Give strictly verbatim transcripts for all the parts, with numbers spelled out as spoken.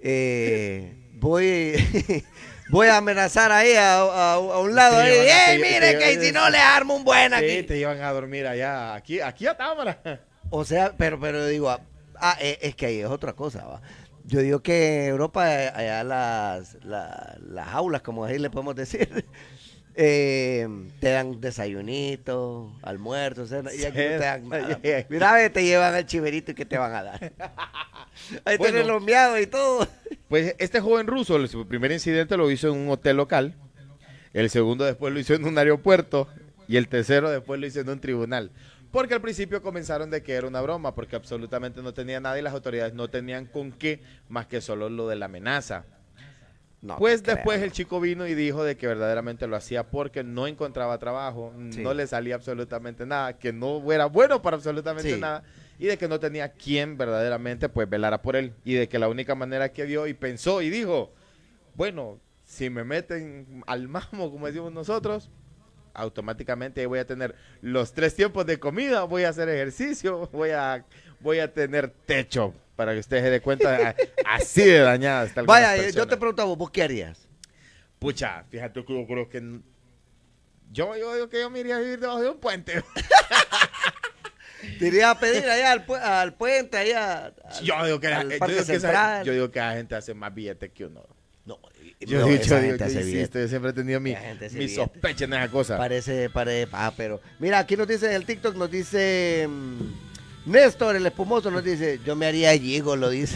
eh, voy... Voy a amenazar ahí a, a, a un lado. Ahí. ¡Ey, mire que si no le armo un buen aquí! Sí, te iban a dormir allá, aquí, aquí a Támara. O sea, pero, pero digo, ah, es que ahí es otra cosa, ¿va? Yo digo que en Europa, allá las, la, las aulas, como ahí le podemos decir, eh, te dan desayunito, almuerzo, cena, y aquí no te dan nada. Mira, ve, te llevan al chiverito y ¿qué te van a dar? Ahí bueno, tienen los miados y todo. Pues este joven ruso, su primer incidente lo hizo en un hotel local, el segundo después lo hizo en un aeropuerto y el tercero después lo hizo en un tribunal. Porque al principio comenzaron de que era una broma, porque absolutamente no tenía nada y las autoridades no tenían con qué más que solo lo de la amenaza. No pues después creo. El chico vino y dijo de que verdaderamente lo hacía porque no encontraba trabajo, sí. No le salía absolutamente nada, que no era bueno para absolutamente sí. nada y de que no tenía quien verdaderamente pues velara por él y de que la única manera que vio y pensó y dijo, bueno, si me meten al mamo como decimos nosotros, automáticamente voy a tener los tres tiempos de comida, voy a hacer ejercicio, voy a, voy a tener techo. Para que usted se dé cuenta, así de dañada está. Vaya, personas. Yo te preguntaba, ¿vos qué harías? Pucha, fíjate que yo creo que... Yo, yo digo que yo me iría a vivir debajo de un puente. Te irías a pedir allá al, pu al puente, allá al, yo digo que la, yo digo que esa, yo digo que la gente hace más billetes que uno. No, yo, no, digo, yo digo que insisto, yo siempre he tenido mi, mi sospecha en esa cosa. Parece, parece, ah, pero... Mira, aquí nos dice, en el TikTok nos dice... Néstor, el espumoso, nos dice, yo me haría gigo, lo dice.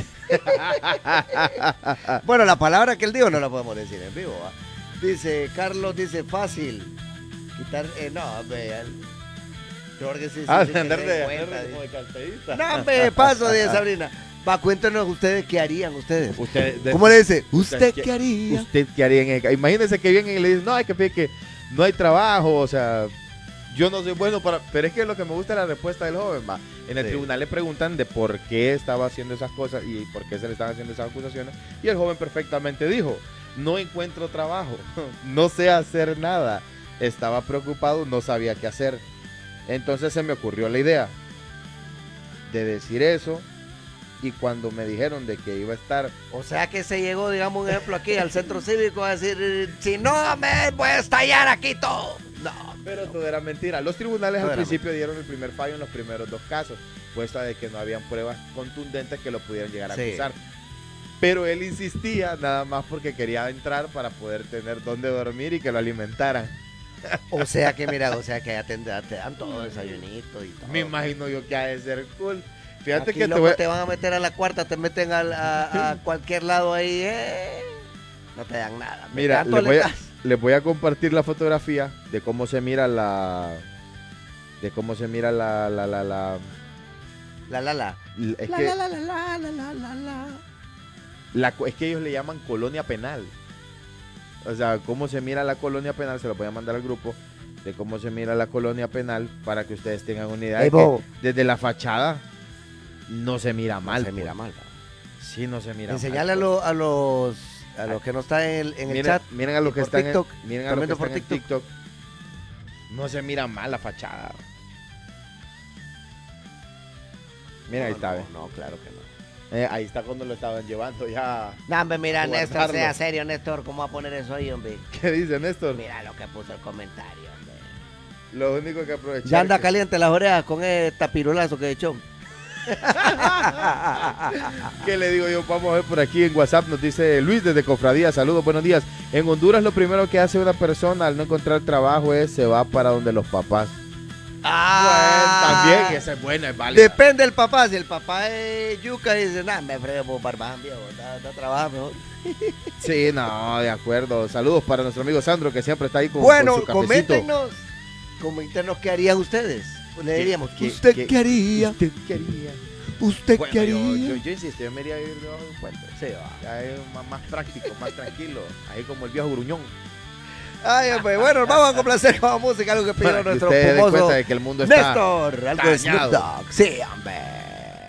Bueno, la palabra que él dijo no la podemos decir en vivo, ¿va? Dice, Carlos dice, fácil. Quitar, eh, no, hombre. Jorge sí, sí, ah, sí, andar de, cuenta, de, como de carterista. No, hombre, paso de Sabrina. Va, cuéntenos ustedes qué harían ustedes. Usted, de, ¿Cómo le dice? ¿Usted, ¿Usted qué haría? ¿Usted qué haría en el, imagínense que vienen y le dicen, no, hay que pedir que no hay trabajo, o sea... Yo no soy bueno para... Pero es que lo que me gusta es la respuesta del joven, va. En el sí. tribunal le preguntan de por qué estaba haciendo esas cosas y por qué se le estaban haciendo esas acusaciones. Y el joven perfectamente dijo, no encuentro trabajo, no sé hacer nada. Estaba preocupado, no sabía qué hacer. Entonces se me ocurrió la idea de decir eso. Y cuando me dijeron de que iba a estar... O sea que se llegó, digamos, un ejemplo aquí al centro cívico a decir, si no me voy a estallar aquí todo. No, pero todo era mentira. Los tribunales al principio dieron el primer fallo en los primeros dos casos, puesto de que no habían pruebas contundentes que lo pudieran llegar a acusar. Sí. Pero él insistía nada más porque quería entrar para poder tener dónde dormir y que lo alimentaran. O sea que mira, o sea que ya te, te dan todo desayunito y todo. Me imagino yo que ha de ser cool. Fíjate aquí que te, voy... te van a meter a la cuarta, te meten a, a, a cualquier lado ahí, eh. No te dan nada. Mira, les voy, a, les voy a compartir la fotografía de cómo se mira la, de cómo se mira la, la, la, la, la, la, la, es la, que, la, la, la, la, la, la, la, la. La, es que ellos le llaman colonia penal. O sea, cómo se mira la colonia penal, se lo voy a mandar al grupo, de cómo se mira la colonia penal para que ustedes tengan una idea. Hey, de que desde la fachada no se mira mal. No se mira mal. Sí, no se mira Enseñale mal. Enseñale a, lo, a los a los que no están en el, en el miren, chat. Miren a los que están TikTok, en, miren a los que están en TikTok. No se mira mal la fachada. Mira, no, ahí está. No, no, claro que no. Eh, ahí está cuando lo estaban llevando ya. No, hombre, mira, Néstor, sea serio, Néstor, ¿cómo va a poner eso ahí, hombre? ¿Qué dice Néstor? Mira lo que puso el comentario, hombre. Lo único que aprovechar. Ya anda que... caliente las orejas con este tapirulazo que echó. ¿Qué le digo yo? Vamos a ver por aquí en WhatsApp, nos dice Luis desde Cofradía, saludos, buenos días. En Honduras lo primero que hace una persona al no encontrar trabajo es se va para donde los papás. Ah, bueno, también, esa es buena, es válida. Depende del papá, si el papá es yuca y dice, nah, me frego barbán, viejo, está, está trabajando mejor. Sí, no, de acuerdo. Saludos para nuestro amigo Sandro que siempre está ahí con, bueno, con su cafecito. coméntenos, coméntenos qué harían ustedes. Le diríamos, ¿Qué, ¿usted qué, qué haría? ¿Usted qué haría? ¿Usted bueno, qué haría? Yo, yo, yo insisto, yo me iría a vivir debajo de un puente. Sí, va. Ya es más, más práctico, más tranquilo. Ahí como el viejo gruñón. Ay, hombre, bueno, vamos a complacer con la música, algo que pidieron nuestro famoso famoso de que el mundo está Néstor, algo de Snoop Dogg. Sí, hombre.